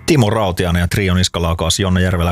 Timo Rautiainen ja Trio Niskalaukaus, Jonna Järvelä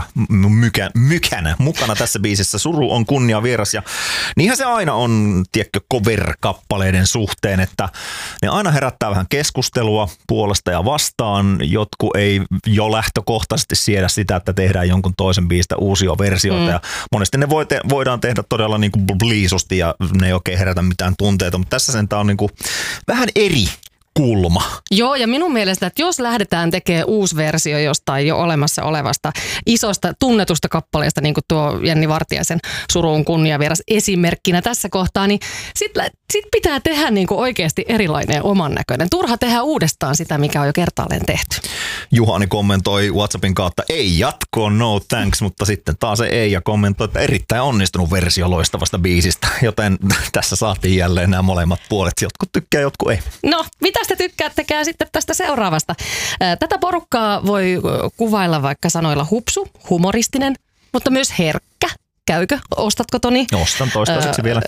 mykänä mukana tässä biisissä. Suru on kunnia vieras ja niinhän se aina on, tiedätkö, cover-kappaleiden suhteen, että ne aina herättää vähän keskustelua puolesta ja vastaan. Jotkut ei jo lähtökohtaisesti siedä sitä, että tehdään jonkun toisen biisistä uusia versioita ja monesti ne voidaan tehdä todella niin kuin bliisusti ja ne ei oikein herätä mitään tunteita, mutta tässä sentään on niin kuin vähän eri kulma. Joo, ja minun mielestä, että jos lähdetään tekemään uusi versio jostain jo olemassa olevasta isosta tunnetusta kappaleesta, niin kuin tuo Jenni Vartiaisen Suru on kunnia vieras esimerkkinä tässä kohtaa, niin sit pitää tehdä niin kuin oikeasti erilainen oman näköinen. Turha tehdä uudestaan sitä, mikä on jo kertaalleen tehty. Juhani kommentoi WhatsAppin kautta, ei jatkoon, no thanks, mutta sitten taas ei ja kommentoi, että erittäin onnistunut versio loistavasta biisistä, joten tässä saatiin jälleen nämä molemmat puolet. Jotkut tykkää, jotkut ei. No, mitä te tykkäättekään sitten tästä seuraavasta? Tätä porukkaa voi kuvailla vaikka sanoilla hupsu, humoristinen, mutta myös herkkä. Käykö? Ostatko, Toni? Ostan toistaiseksi vielä.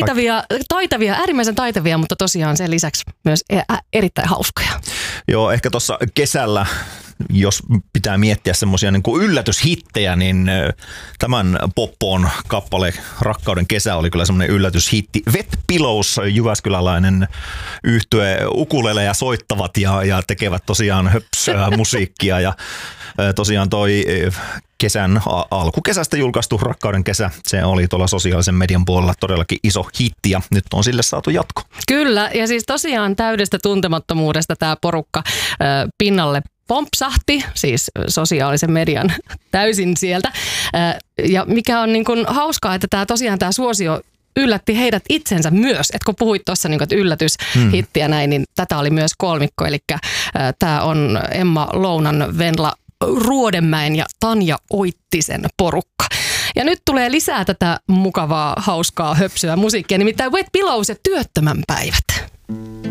Taitavia, äärimmäisen taitavia, mutta tosiaan sen lisäksi myös erittäin hauskoja. Joo, ehkä tuossa kesällä, jos pitää miettiä semmoisia niin kuin yllätyshittejä, niin tämän Poppoon kappale Rakkauden kesä oli kyllä semmoinen yllätyshitti. Wet Pillows, jyväskyläläinen yhtye, ukuleleja soittavat ja tekevät tosiaan höpsöä musiikkia ja tosiaan toi kesän alkukesästä julkaistu Rakkauden kesä, se oli tuolla sosiaalisen median puolella todellakin iso hitti ja nyt on sille saatu jatko. Kyllä, ja siis tosiaan täydestä tuntemattomuudesta tämä porukka pinnalle pompsahti, siis sosiaalisen median täysin sieltä. Ja mikä on niin kuin hauskaa, että tämä suosio yllätti heidät itsensä myös. Et kun puhuit tuossa niin että yllätyshitti ja näin, niin tätä oli myös kolmikko. Eli tämä on Emma Lounan, Venla Ruodemäen ja Tanja Oittisen porukka. Ja nyt tulee lisää tätä mukavaa, hauskaa, höpsyä musiikkia, nimittäin Wet Pillows ja Työttömän päivät.